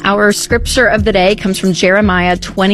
Our scripture of the day comes from Jeremiah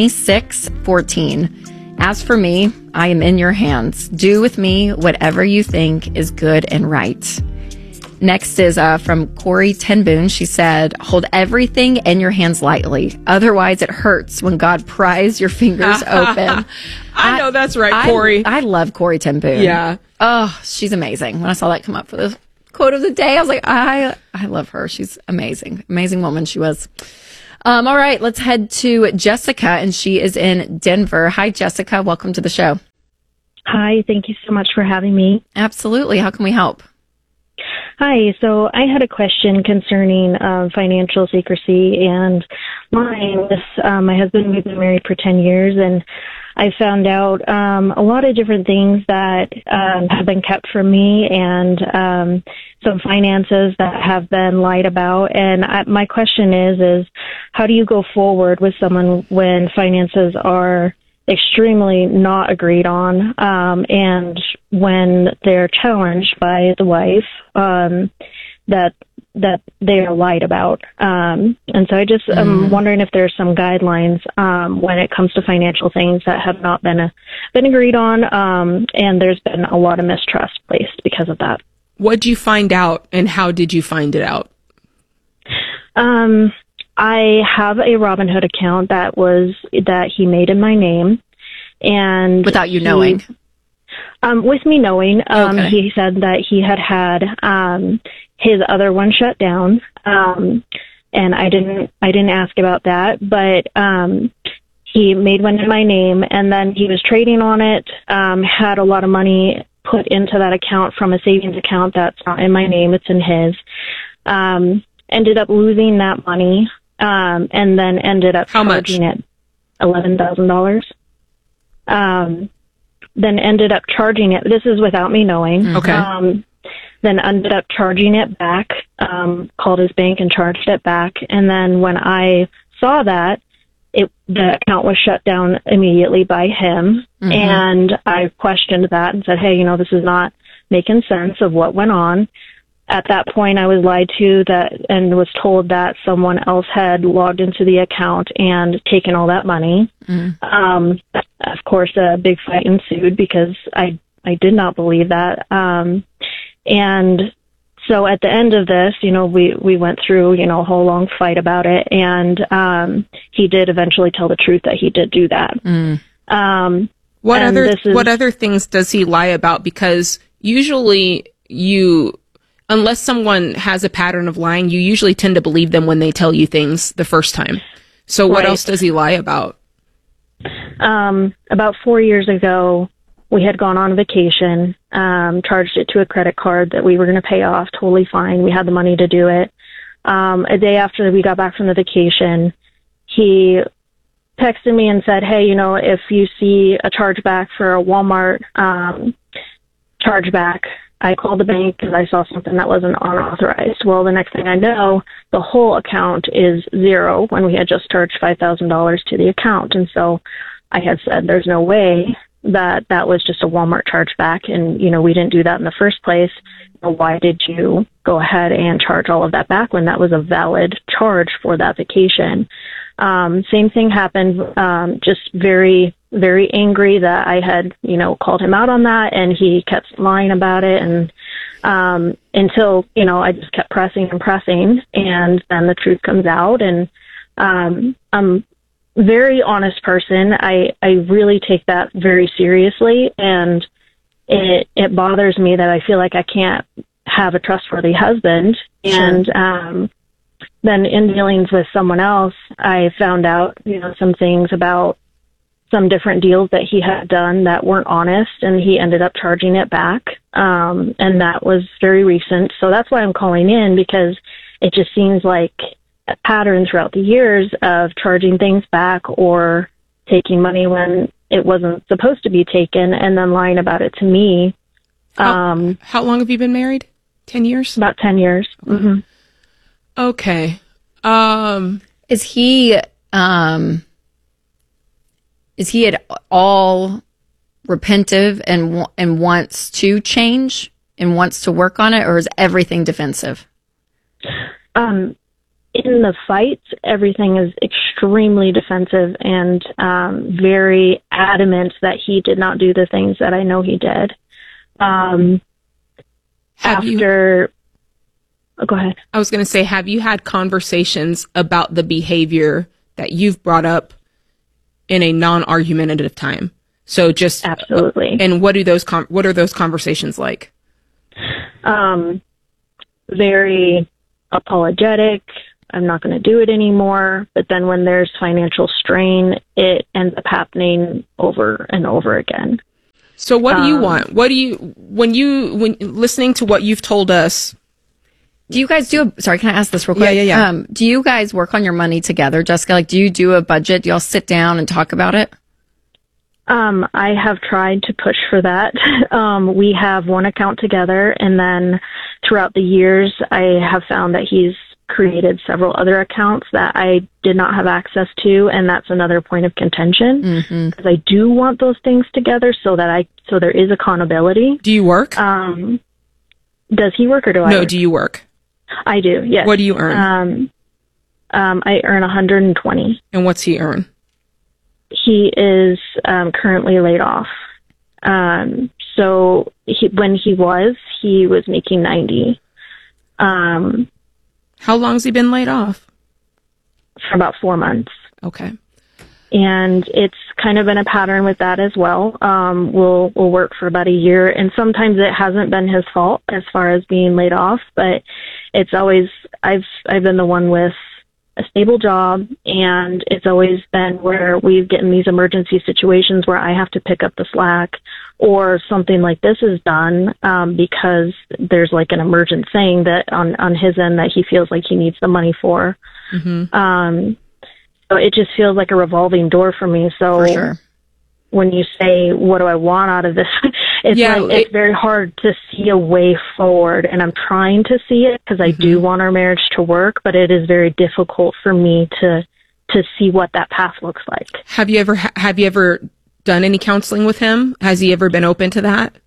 26:14. As for me, I am in your hands. Do with me whatever you think is good and right. Next is from Corey Tenboon. She said, hold everything in your hands lightly. Otherwise, it hurts when God pries your fingers open. I know that's right, Corey. I love Corey Tenboon. Yeah. Oh, she's amazing. When I saw that come up for the quote of the day, I was like, I love her. She's amazing. Amazing woman she was. All right, let's head to Jessica, and she is in Denver. Hi, Jessica. Welcome to the show. Hi. Thank you so much for having me. Absolutely. How can we help? Hi. So I had a question concerning financial secrecy and mine. My husband, we've been married for 10 years, and I found out a lot of different things that have been kept from me, and some finances that have been lied about. And my question is how do you go forward with someone when finances are extremely not agreed on, and when they're challenged by the wife, that they are lied about. And so I just am wondering if there's some guidelines when it comes to financial things that have not been agreed on, and there's been a lot of mistrust placed because of that. What did you find out, and how did you find it out? I have a Robinhood account that he made in my name, and without you knowing. With me knowing, Okay. he said that he had his other one shut down, and I didn't ask about that, but he made one in my name, and then he was trading on it, had a lot of money put into that account from a savings account that's not in my name, it's in his. Ended up losing that money, and then ended up charging it $11,000. Then ended up charging it. This is without me knowing. Okay. Then ended up charging it back, called his bank and charged it back. And then when I saw that, the account was shut down immediately by him. Mm-hmm. And I questioned that and said, hey, this is not making sense of what went on. At that point, I was lied to and was told that someone else had logged into the account and taken all that money. Of course, a big fight ensued because I did not believe that. And so at the end of this, we went through, a whole long fight about it. And he did eventually tell the truth that he did do that. What other things does he lie about? Because usually unless someone has a pattern of lying, you usually tend to believe them when they tell you things the first time. So what else does he lie about? About 4 years ago, we had gone on vacation, charged it to a credit card that we were going to pay off, totally fine. We had the money to do it. A day after we got back from the vacation, he texted me and said, hey, if you see a chargeback for a Walmart chargeback, I called the bank because I saw something that wasn't unauthorized. Well, the next thing I know, the whole account is zero when we had just charged $5,000 to the account. And so I had said, there's no way that was just a Walmart chargeback. And, we didn't do that in the first place. Why did you go ahead and charge all of that back when that was a valid charge for that vacation? Same thing happened, just very, very angry that I had, called him out on that, and he kept lying about it. And, until, I just kept pressing, and then the truth comes out. And, I'm a very honest person. I really take that very seriously, and it bothers me that I feel like I can't have a trustworthy husband. Sure. And, then in dealings with someone else, I found out, some things about some different deals that he had done that weren't honest, and he ended up charging it back. And that was very recent. So that's why I'm calling in, because it just seems like a pattern throughout the years of charging things back or taking money when it wasn't supposed to be taken and then lying about it to me. How long have you been married? 10 years? About 10 years. Okay. Mm-hmm. Okay. Is he at all repentive and wants to change and wants to work on it, or is everything defensive? in the fights, everything is extremely defensive and very adamant that he did not do the things that I know he did. Go ahead. I was going to say, have you had conversations about the behavior that you've brought up in a non-argumentative time? So just absolutely. And what are those conversations like? Very apologetic. I'm not going to do it anymore. But then when there's financial strain, it ends up happening over and over again. So what do you want? When listening to what you've told us, do you guys sorry, can I ask this real quick? Yeah. Do you guys work on your money together, Jessica? Like, do you do a budget? Do y'all sit down and talk about it? I have tried to push for that. We have one account together, and then throughout the years, I have found that he's created several other accounts that I did not have access to, and that's another point of contention, because I do want those things together so there is accountability. Do you work? Does he work or do I? No, work? do you work? I do, yes. What do you earn? I earn $120. And what's he earn? He is currently laid off. So when he was making $90. How long's he been laid off? For about 4 months. Okay. And it's kind of been a pattern with that as well. We'll work for about a year, and sometimes it hasn't been his fault as far as being laid off, but it's always I've been the one with a stable job, and it's always been where we've gotten these emergency situations where I have to pick up the slack, or something like this is done because there's like an emergent thing that on his end that he feels like he needs the money for. So it just feels like a revolving door for me. So for sure. When you say, what do I want out of this? It's very hard to see a way forward, and I'm trying to see it because I do want our marriage to work, but it is very difficult for me to see what that path looks like. Have you ever done any counseling with him? Has he ever been open to that?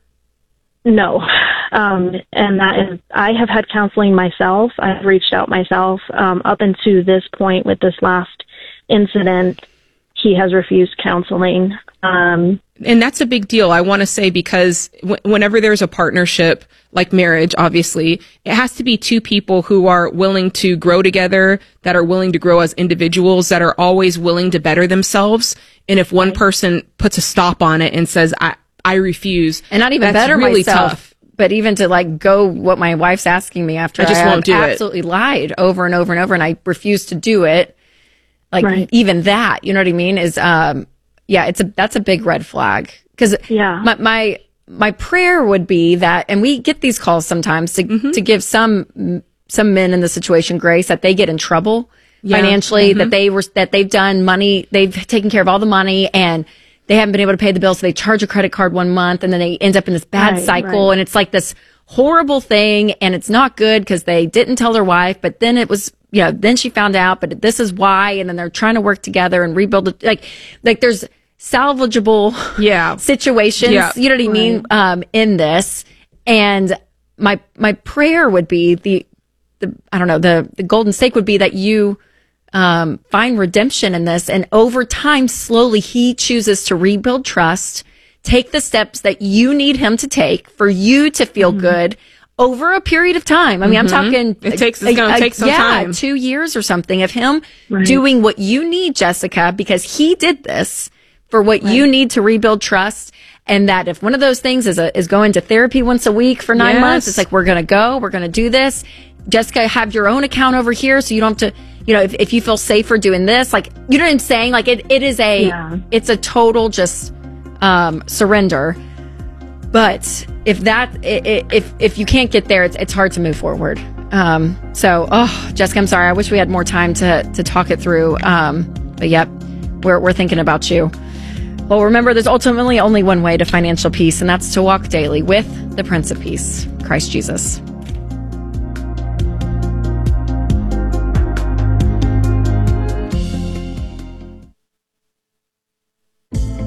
No. And that is, I have had counseling myself. I've reached out myself. Up until this point with this last incident, he has refused counseling. And that's a big deal, I want to say, because whenever there's a partnership, like marriage, obviously, it has to be two people who are willing to grow together, that are willing to grow as individuals, that are always willing to better themselves. And if one person puts a stop on it and says, I refuse. And not even better really myself. Tough. But even to like go what my wife's asking me after I just won't do absolutely lied over and over and over, and I refuse to do it. Like even that, you know what I mean? Is that's a big red flag. Because my prayer would be that, and we get these calls sometimes to give some men in the situation grace, that they get in trouble financially, that they've done money, they've taken care of all the money, and they haven't been able to pay the bill, so they charge a credit card 1 month, and then they end up in this bad cycle, and it's like this horrible thing, and it's not good because they didn't tell their wife, but then it was, then she found out, but this is why, and then they're trying to work together and rebuild it. Like there's salvageable situations, you know what I mean, in this. And my prayer would be the golden stake would be that you find redemption in this, and over time, slowly, he chooses to rebuild trust, take the steps that you need him to take for you to feel good over a period of time. I mean, I'm talking, it's going to take some time. 2 years or something of him doing what you need, Jessica, because he did this for what you need to rebuild trust. And that if one of those things is going to therapy once a week for 9 months, it's like, we're going to do this. Jessica, have your own account over here, so you don't have to, if you feel safer doing this, like, you know what I'm saying? Like it's a total just surrender. But if you can't get there, it's hard to move forward. Jessica, I'm sorry. I wish we had more time to talk it through. But yep, we're thinking about you. Well, remember, there's ultimately only one way to financial peace, and that's to walk daily with the Prince of Peace, Christ Jesus.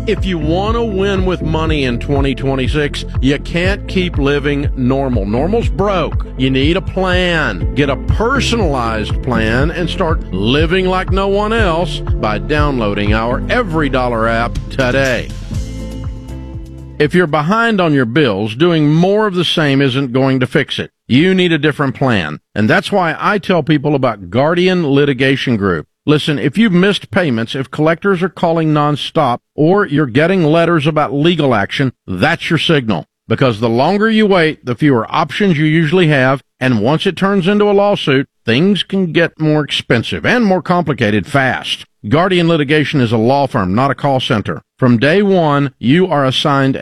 If you want to win with money in 2026, you can't keep living normal. Normal's broke. You need a plan. Get a personalized plan and start living like no one else by downloading our Every Dollar app today. If you're behind on your bills, doing more of the same isn't going to fix it. You need a different plan. And that's why I tell people about Guardian Litigation Group. Listen, if you've missed payments, if collectors are calling nonstop, or you're getting letters about legal action, that's your signal. Because the longer you wait, the fewer options you usually have, and once it turns into a lawsuit, things can get more expensive and more complicated fast. Guardian Litigation is a law firm, not a call center. From day one, you are assigned